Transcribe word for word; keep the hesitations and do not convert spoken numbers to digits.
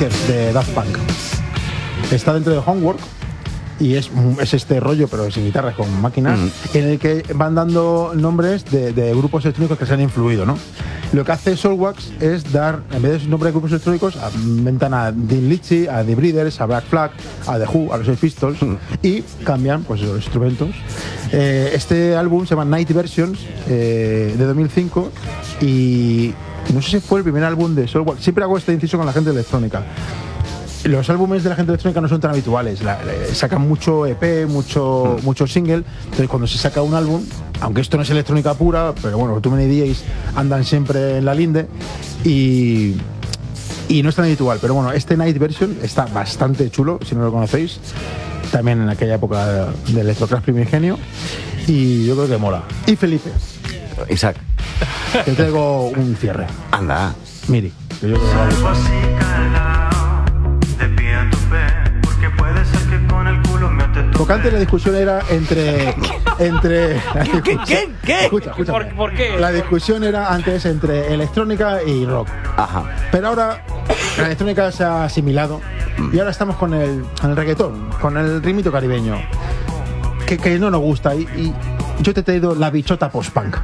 Pictures de Daft Punk. Está dentro de Homework y es, es este rollo, pero sin guitarras, con máquinas, mm. en el que van dando nombres de, de grupos electrónicos que se han influido, ¿no? Lo que hace Soulwax es dar, en vez de nombre de grupos electrónicos, inventan a Dean Litchi, a The Breeders, a Black Flag, a The Who, a los Sex Pistols, mm. y cambian pues los instrumentos. Eh, este álbum se llama Night Versions, eh, de dos mil cinco, y no sé si fue el primer álbum de Soulwax. Siempre hago este inciso con la gente de electrónica. Los álbumes de la gente electrónica no son tan habituales. La, la, sacan mucho E P, mucho, mm. mucho single. Entonces, cuando se saca un álbum, aunque esto no es electrónica pura, pero bueno, Too Many D Js andan siempre en la linde y, y no es tan habitual. Pero bueno, este Night Version está bastante chulo, si no lo conocéis. También en aquella época del Electroclash primigenio. Y yo creo que mola. Y Felipe. Isaac. Te traigo un cierre. Anda. Miri. Que yo creo que va Porque antes la discusión era entre... entre ¿Qué? ¿Qué? ¿Qué? Escucha, escucha. ¿Por, ¿Por qué? La discusión era antes entre electrónica y rock. Ajá. Pero ahora la electrónica se ha asimilado y ahora estamos con el, con el reggaetón, con el ritmito caribeño, que, que no nos gusta. Y, y yo te he traído la bichota post-punk.